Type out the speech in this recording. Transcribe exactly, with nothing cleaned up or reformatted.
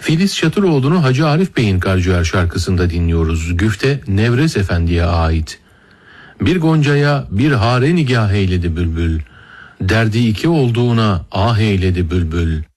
Filiz Çatıroğlu'nu Hacı Arif Bey'in Karciğer şarkısında dinliyoruz. Güfte Nevres Efendi'ye ait. Bir goncaya bir hare nigah eyledi bülbül. Derdi iki olduğuna ah eyledi bülbül.